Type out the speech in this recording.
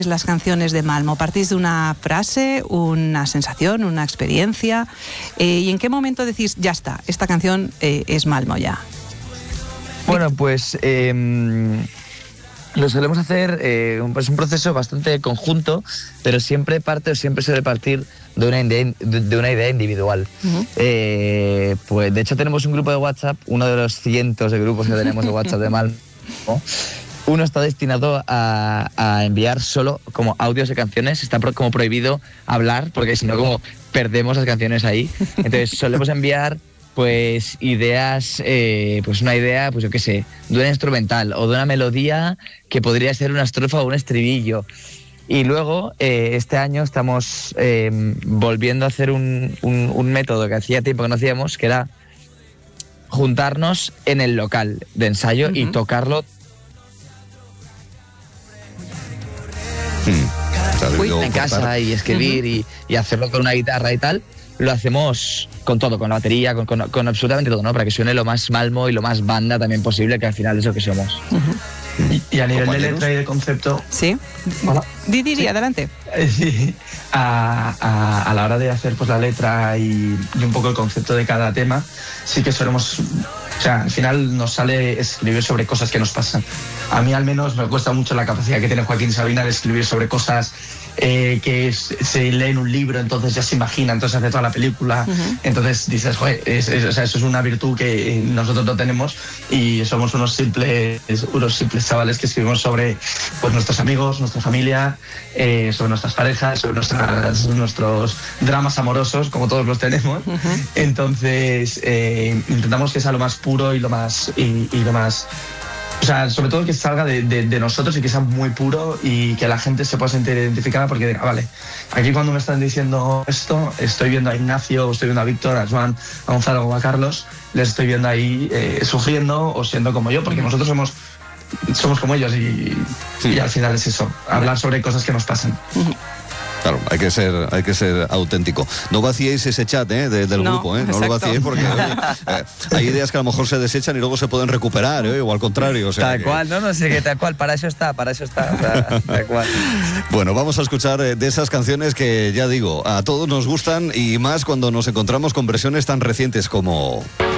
las canciones de Malmo? ¿Partís de una frase, una sensación, una experiencia? ¿Y en qué momento decís, ya está, esta canción es Malmo ya? Bueno, pues lo solemos hacer, es un proceso bastante conjunto, pero siempre suele partir de una idea individual. Uh-huh. Pues de hecho tenemos un grupo de WhatsApp, uno de los cientos de grupos que tenemos de WhatsApp de Malmo. Uno está destinado a enviar solo como audios de canciones, está como prohibido hablar, porque si no como perdemos las canciones ahí. Entonces solemos enviar pues ideas, pues una idea, pues yo qué sé, de una instrumental o de una melodía que podría ser una estrofa o un estribillo. Y luego, este año estamos volviendo a hacer un método que hacía tiempo que no hacíamos, que era juntarnos en el local de ensayo y tocarlo. En casa y escribir y hacerlo con una guitarra y tal. Lo hacemos con todo, con la batería, con absolutamente todo, ¿no? Para que suene lo más Malmo y lo más banda también posible, que al final es lo que somos. Y a nivel de letra y de concepto... Sí. Hola. Di, adelante. Sí, a la hora de hacer pues la letra y un poco el concepto de cada tema, sí que solemos... O sea, al final nos sale escribir sobre cosas que nos pasan. A mí al menos me cuesta mucho la capacidad que tiene Joaquín Sabina de escribir sobre cosas que se lee en un libro, entonces ya se imagina, entonces hace toda la película. Entonces dices, joder, o sea, eso es una virtud que nosotros no tenemos y somos unos simples chavales que escribimos sobre pues, nuestros amigos, nuestra familia, sobre nuestras parejas, sobre nuestros dramas amorosos, como todos los tenemos. Entonces intentamos que sea lo más puro y lo más... O sea, sobre todo que salga de nosotros y que sea muy puro y que la gente se pueda sentir identificada porque diga, vale, aquí cuando me están diciendo esto, estoy viendo a Ignacio, estoy viendo a Víctor, a Joan, a Gonzalo o a Carlos, les estoy viendo ahí sufriendo o siendo como yo, porque nosotros somos como ellos y al final es eso, hablar sobre cosas que nos pasan. Claro, hay que ser auténtico. No vaciéis ese chat del grupo, no lo vaciéis porque hay ideas que a lo mejor se desechan y luego se pueden recuperar, o al contrario. O sea, tal cual, no sé qué tal cual, para eso está, o sea, tal cual. Bueno, vamos a escuchar de esas canciones que, ya digo, a todos nos gustan y más cuando nos encontramos con versiones tan recientes como...